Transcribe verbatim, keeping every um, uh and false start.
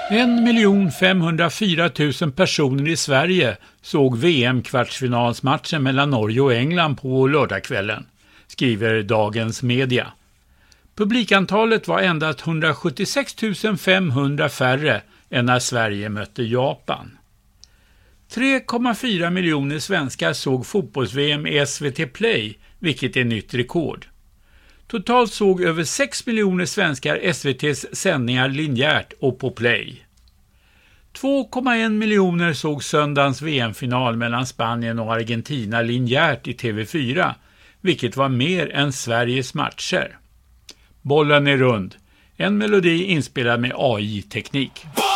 en miljon femhundrafyra tusen personer i Sverige såg V M-kvartsfinalsmatchen mellan Norge och England på lördagskvällen, skriver Dagens Media. Publikantalet var endast hundrasjuttiosex tusen femhundra färre än när Sverige mötte Japan. tre komma fyra miljoner svenskar såg fotbolls-V M i S V T Play, vilket är nytt rekord. Totalt såg över sex miljoner svenskar S V T:s sändningar linjärt och på Play. två komma en miljoner såg söndagens V M-final mellan Spanien och Argentina linjärt i T V fyra, vilket var mer än Sveriges matcher. Bollen är rund. En melodi inspelad med A I-teknik.